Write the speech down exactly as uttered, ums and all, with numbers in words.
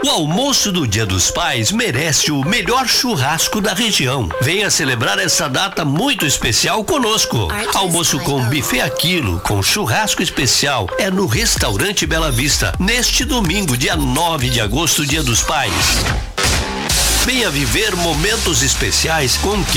O almoço do Dia dos Pais merece o melhor churrasco da região. Venha celebrar essa data muito especial conosco. Almoço com buffet a quilo, com churrasco especial, é no Restaurante Bela Vista, neste domingo, dia nove de agosto, Dia dos Pais. Venha viver momentos especiais com